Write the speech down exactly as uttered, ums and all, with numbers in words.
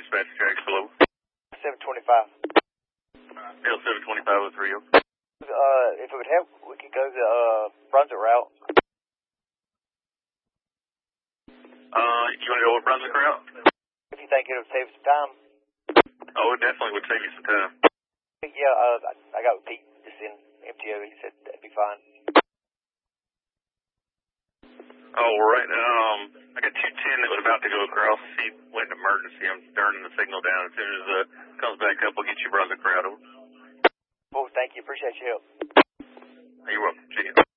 dispatch Jack, hello. seven twenty-five. L seven twenty-five with Rio. Uh, if it would help, we could go the, uh, Brunswick route. Uh, you want to go with Brunswick route? If you think it would save some time. Oh, it definitely would save you some time. Yeah, uh, I, I got with Pete just in M T O. He said that'd be fine. Oh, right. Um, I got two ten that was about to go across. He went in emergency. I'm turning the signal down. As soon as it uh, comes back up, we'll get you Brunswick route over. Well, thank you. Appreciate your help. You're welcome. See you.